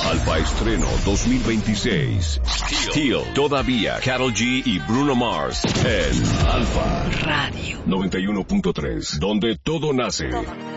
Alfa Estreno 2026. Steel, todavía Karol G y Bruno Mars en Alfa Radio 91.3, donde todo nace.